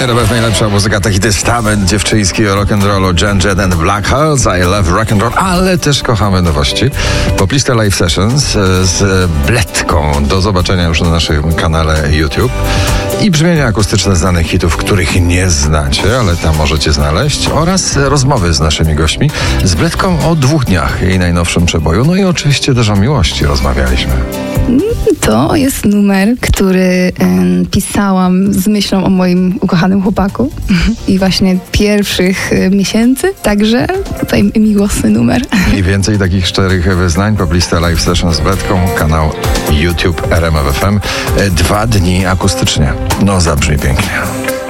RMF najlepsza muzyka, taki testament dziewczyński o rock'n'rollu, Jan Jett and Black Holes, I love rock'n'roll, ale też kochamy nowości. Popliste live sessions z Bledką. Do zobaczenia już na naszym kanale YouTube. I brzmienia akustyczne znanych hitów, których nie znacie, ale tam możecie znaleźć. Oraz rozmowy z naszymi gośćmi. Z Bledką o 2 dniach, jej najnowszym przeboju. No i oczywiście też o miłości rozmawialiśmy. To jest numer, który pisałam z myślą o moim ukochanym chłopaku i właśnie pierwszych miesięcy, także tutaj miłosny numer. I więcej takich szczerych wyznań, popliste live session z Bledką, kanał YouTube RMF FM. 2 dni akustycznie. No, zabrzmi pięknie.